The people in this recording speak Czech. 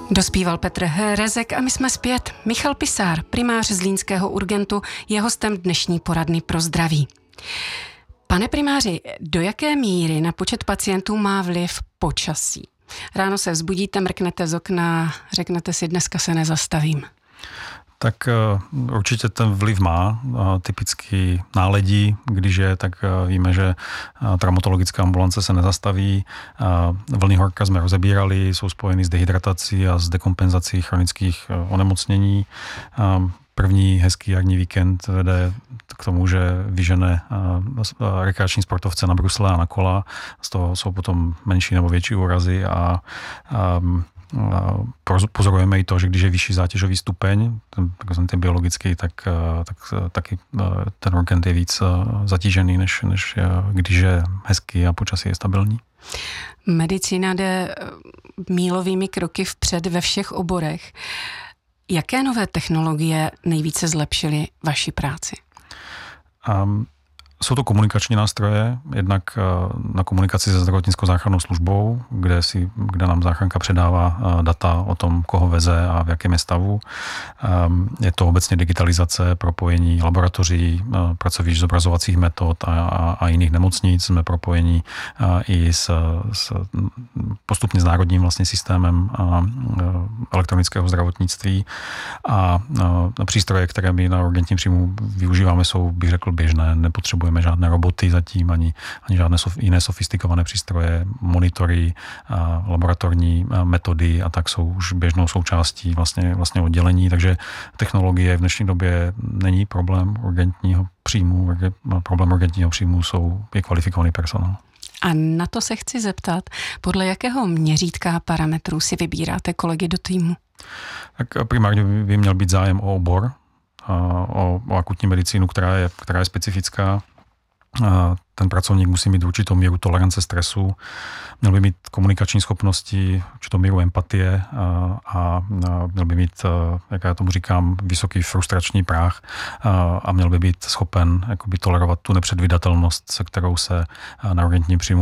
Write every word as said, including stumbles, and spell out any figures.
Dospíval Petr Rezek a my jsme zpět. Michal Pisár, primář zlínského urgentu, je hostem dnešní poradny pro zdraví. Pane primáři, do jaké míry na počet pacientů má vliv počasí? Ráno se vzbudíte, mrknete z okna, řeknete si, dneska se nezastavím. Tak určitě ten vliv má. Typicky náledí, když je, tak víme, že traumatologická ambulance se nezastaví. Vlny horka jsme rozebírali, jsou spojeny s dehydratací a s dekompenzací chronických onemocnění. První hezký jarní víkend vede k tomu, že vyžene rekreační sportovce na brusle a na kola. Z toho jsou potom menší nebo větší úrazy a, a pozorujeme i to, že když je vyšší zátěžový stupeň, ten, ten biologický, tak, tak taky ten urgent je víc zatížený, než, než když je hezký a počasí je stabilní. Medicína jde mílovými kroky vpřed ve všech oborech. Jaké nové technologie nejvíce zlepšily vaši práci? Um, Jsou to komunikační nástroje, jednak na komunikaci se zdravotnickou záchrannou službou, kde, si, kde nám záchranka předává data o tom, koho veze a v jakém je stavu. Je to obecně digitalizace, propojení laboratoří, pracovišť zobrazovacích metod a, a, a jiných nemocnic. Jsme propojení i s, s postupně s národním vlastně systémem elektronického zdravotnictví. A přístroje, které my na urgentním příjmu využíváme, jsou, bych řekl, běžné. Nepotřebujeme žádné roboty zatím, ani, ani žádné sof, jiné sofistikované přístroje, monitory, a laboratorní a metody a tak jsou už běžnou součástí vlastně, vlastně oddělení, takže technologie v dnešní době není problém urgentního příjmu, problém urgentního příjmu jsou je kvalifikovaný personál. A na to se chci zeptat, podle jakého měřítka parametrů si vybíráte kolegy do týmu? Tak primárně by měl být zájem o obor, o, o akutní medicínu, která je, která je specifická. Ten pracovník musí mít určitou míru tolerance stresu, měl by mít komunikační schopnosti, určitou míru empatie a, a měl by mít, jak já tomu říkám, vysoký frustrační práh a, a měl by být schopen jakoby tolerovat tu nepředvídatelnost, se kterou se na urgentním příjmu